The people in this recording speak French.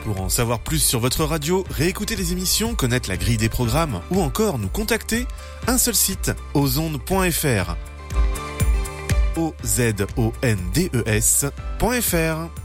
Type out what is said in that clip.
Pour en savoir plus sur votre radio, réécouter les émissions, connaître la grille des programmes ou encore nous contacter, un seul site, ozondes.fr. ozondes.fr